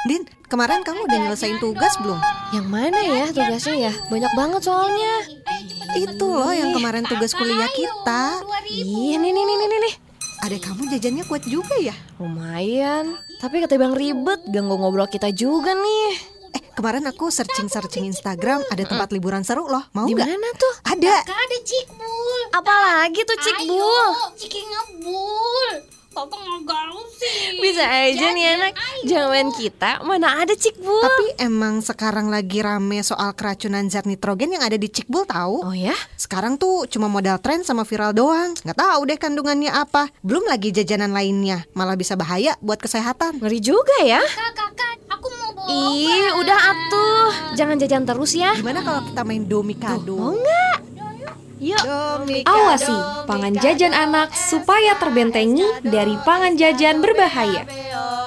Din, kemarin kamu udah nyelesain tugas belum? Yang mana ya tugasnya ya? Banyak banget soalnya. Itu loh yang kemarin tugas kuliah kita. Ih, nih. Adek kamu jajannya kuat juga ya? Lumayan. Tapi ketimbang ribet, ganggu ngobrol kita juga nih. Kemarin aku searching Instagram, ada tempat liburan seru loh. Mau Di nggak? mana tuh? Ada. Kakak ada Cikbul. Apalagi tuh Cikbul? Ayo, Ciki ngebul. Kakak nggak gaul sih. Bisa aja nih anak. Zaman kita mana ada Cikbul. Tapi emang sekarang lagi rame soal keracunan zat nitrogen yang ada di Cikbul tahu? Oh ya? Sekarang tuh cuma modal tren sama viral doang. Nggak tahu deh kandungannya apa. Belum lagi jajanan lainnya. Malah bisa bahaya buat kesehatan. Ngeri juga ya. Kakak, aku mau bawa Ih, udah atuh. Jangan jajan terus ya. Gimana kalau kita main domikado? Mau nggak? Yuk. Domikado. Awasi pangan jajan anak supaya terbentengi dari pangan jajan berbahaya.